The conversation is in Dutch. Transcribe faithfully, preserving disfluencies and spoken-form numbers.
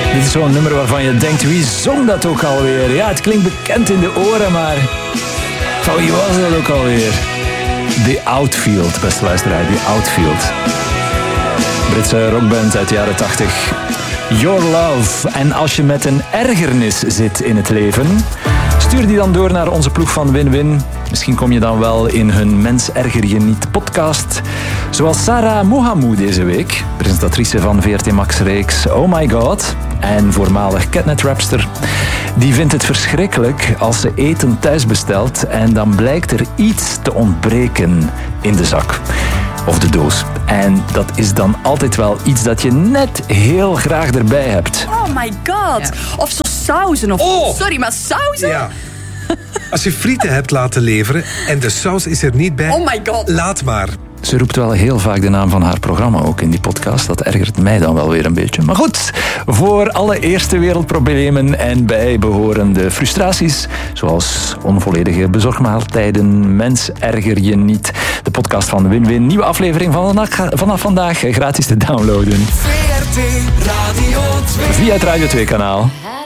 Dit is zo'n nummer waarvan je denkt, wie zong dat ook alweer? Ja, het klinkt bekend in de oren, maar van wie was dat ook alweer? The Outfield, beste luisteraar, The Outfield. Britse rockband uit de jaren tachtig. Your Love. En als je met een ergernis zit in het leven, stuur die dan door naar onze ploeg van Win-Win. Misschien kom je dan wel in hun Mens Erger Je Niet podcast. Zoals Sarah Mohamou deze week, presentatrice van V R T Max-reeks Oh My God en voormalig Catnet-rapster. Die vindt het verschrikkelijk als ze eten thuis bestelt en dan blijkt er iets te ontbreken in de zak of de doos. En dat is dan altijd wel iets dat je net heel graag erbij hebt. Oh my god. Ja. Of zo sauzen. Of, oh. Sorry, maar sauzen? Ja. Als je frieten hebt laten leveren en de saus is er niet bij, oh my god. Laat maar. Ze roept wel heel vaak de naam van haar programma ook in die podcast. Dat ergert mij dan wel weer een beetje. Maar goed, voor alle eerste wereldproblemen en bijbehorende frustraties, zoals onvolledige bezorgmaaltijden, Mens Erger Je Niet, de podcast van Win-Win, nieuwe aflevering van vanaf vandaag gratis te downloaden. V R T Radio twee. Via het Radio twee kanaal.